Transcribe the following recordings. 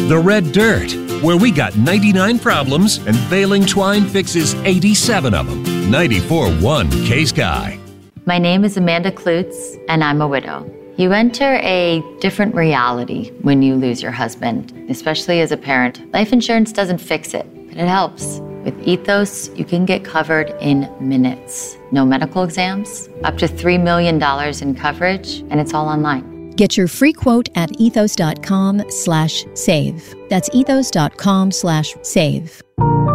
The Red Dirt, where we got 99 problems and Veiling Twine fixes 87 of them. 94.1 K-Sky. My name is Amanda Klutz, and I'm a widow. You enter a different reality when you lose your husband, especially as a parent. Life insurance doesn't fix it, but it helps. With Ethos, you can get covered in minutes. No medical exams, up to $3 million in coverage, and it's all online. Get your free quote at ethos.com/save. That's ethos.com/save.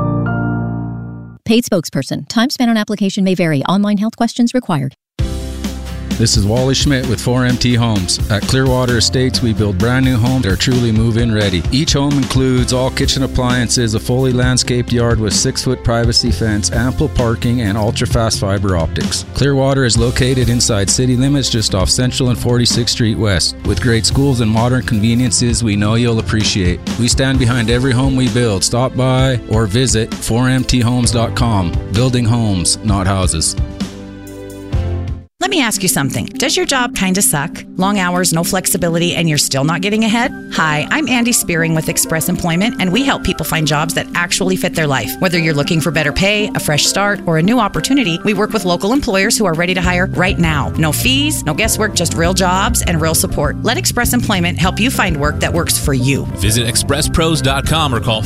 Paid spokesperson. Time spent on application may vary. Online health questions required. This is Wally Schmidt with 4MT Homes. At Clearwater Estates, we build brand new homes that are truly move-in ready. Each home includes all kitchen appliances, a fully landscaped yard with 6-foot privacy fence, ample parking, and ultra-fast fiber optics. Clearwater is located inside city limits just off Central and 46th Street West. With great schools and modern conveniences we know you'll appreciate. We stand behind every home we build. Stop by or visit 4mthomes.com. Building homes, not houses. Let me ask you something. Does your job kind of suck? Long hours, no flexibility, and you're still not getting ahead? Hi, I'm Andy Spearing with Express Employment, and we help people find jobs that actually fit their life. Whether you're looking for better pay, a fresh start, or a new opportunity, we work with local employers who are ready to hire right now. No fees, no guesswork, just real jobs and real support. Let Express Employment help you find work that works for you. Visit expresspros.com or call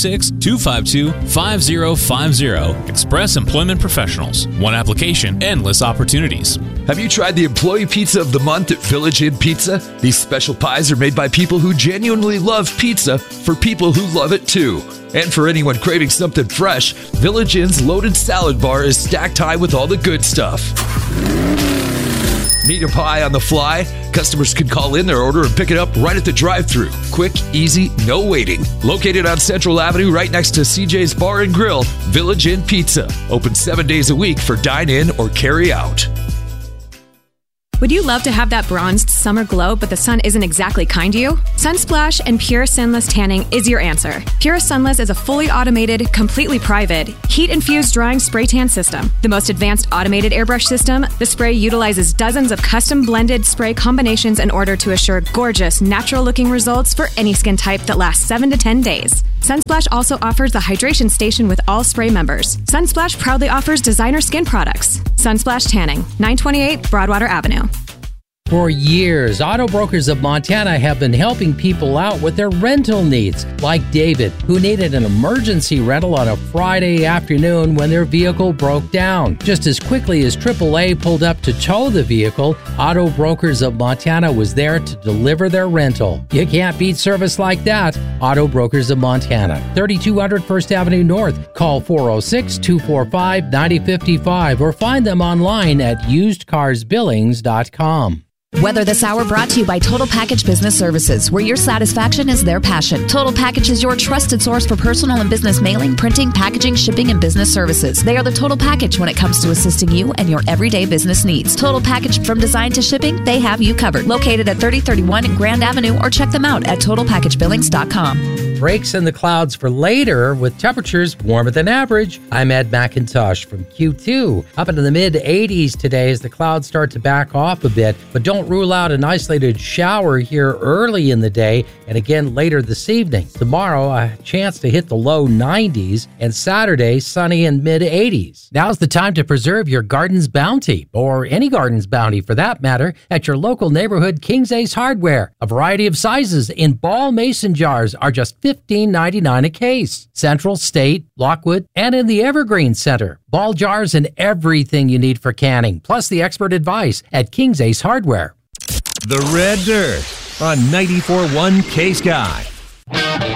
406-252-5050. Express Employment Professionals. One application, endless opportunities. Have you tried the Employee Pizza of the Month at Village Inn Pizza? These special pies are made by people who genuinely love pizza for people who love it too. And for anyone craving something fresh, Village Inn's loaded salad bar is stacked high with all the good stuff. Need a pie on the fly? Customers can call in their order and pick it up right at the drive-thru. Quick, easy, no waiting. Located on Central Avenue right next to CJ's Bar and Grill, Village Inn Pizza. Open 7 days a week for dine-in or carry-out. Would you love to have that bronzed summer glow, but the sun isn't exactly kind to you? Sunsplash and Pure Sunless Tanning is your answer. Pure Sunless is a fully automated, completely private, heat-infused drying spray tan system. The most advanced automated airbrush system, the spray utilizes dozens of custom blended spray combinations in order to assure gorgeous, natural-looking results for any skin type that lasts 7 to 10 days. Sunsplash also offers the hydration station with all spray members. Sunsplash proudly offers designer skin products. Sunsplash Tanning, 928 Broadwater Avenue. For years, Auto Brokers of Montana have been helping people out with their rental needs, like David, who needed an emergency rental on a Friday afternoon when their vehicle broke down. Just as quickly as AAA pulled up to tow the vehicle, Auto Brokers of Montana was there to deliver their rental. You can't beat service like that. Auto Brokers of Montana, 3200 First Avenue North. Call 406-245-9055 or find them online at usedcarsbillings.com. Weather This Hour brought to you by Total Package Business Services, where your satisfaction is their passion. Total Package is your trusted source for personal and business mailing, printing, packaging, shipping, and business services. They are the total package when it comes to assisting you and your everyday business needs. Total Package from design to shipping, they have you covered. Located at 3031 Grand Avenue, or check them out at totalpackagebillings.com. Breaks in the clouds for later with temperatures warmer than average. I'm Ed McIntosh from Q2. Up into the mid-80s today as the clouds start to back off a bit, but don't rule out an isolated shower here early in the day and again later this evening. Tomorrow, a chance to hit the low 90s, and Saturday, sunny in mid-80s. Now's the time to preserve your garden's bounty, or any garden's bounty for that matter, at your local neighborhood King's Ace Hardware. A variety of sizes in ball mason jars are just $15.99 a case. Central, State, Lockwood, and in the Evergreen Center. Ball jars and everything you need for canning, plus the expert advice at King's Ace Hardware. The Red Dirt on 94.1 K-Sky.